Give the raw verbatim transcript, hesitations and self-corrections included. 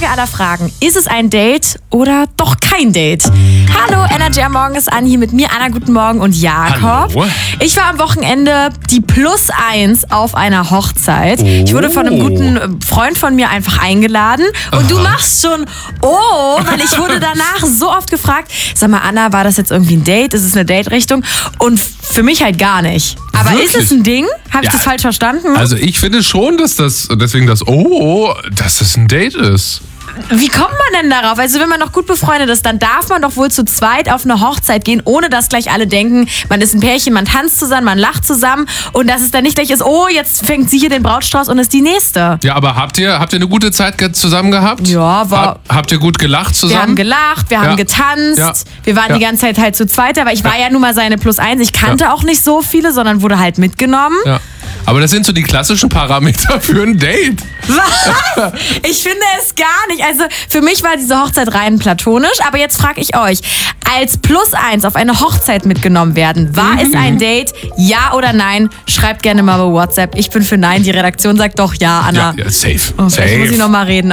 aller Fragen. Ist es ein Date oder doch kein Date? Hallo, Energy am Morgen ist an, hier mit mir, Anna, guten Morgen und Jakob. Hallo. Ich war am Wochenende die Plus eins auf einer Hochzeit. Oh. Ich wurde von einem guten Freund von mir einfach eingeladen. Und Aha. du machst schon, oh, weil ich wurde danach so oft gefragt, sag mal, Anna, war das jetzt irgendwie ein Date? Ist es eine Date-Richtung? Und für mich halt gar nicht. Aber Wirklich? Ist es ein Ding? Habe ich ja. das falsch verstanden? Also ich finde schon, dass das, deswegen das, oh, dass es ein Date ist. Wie kommt man denn darauf? Also wenn man noch gut befreundet ist, dann darf man doch wohl zu zweit auf eine Hochzeit gehen, ohne dass gleich alle denken, man ist ein Pärchen, man tanzt zusammen, man lacht zusammen und dass es dann nicht gleich ist, oh, jetzt fängt sie hier den Brautstrauß und ist die nächste. Ja, aber habt ihr, habt ihr eine gute Zeit zusammen gehabt? Ja, war... Hab, habt ihr gut gelacht zusammen? Wir haben gelacht, wir haben ja. getanzt, ja. wir waren ja. die ganze Zeit halt zu zweit, aber ich war ja, ja nun mal seine Plus eins. Ich kannte ja. auch nicht so viele, sondern wurde halt mitgenommen. Ja. Aber das sind so die klassischen Parameter für ein Date. Was? Ich finde es gar nicht. Also für mich war diese Hochzeit rein platonisch. Aber jetzt frage ich euch, als Plus eins auf eine Hochzeit mitgenommen werden, war mhm. es ein Date? Ja oder nein? Schreibt gerne mal bei WhatsApp. Ich bin für nein. Die Redaktion sagt doch ja, Anna. Ja, ja safe. Oh, safe. Muss ich noch mal reden.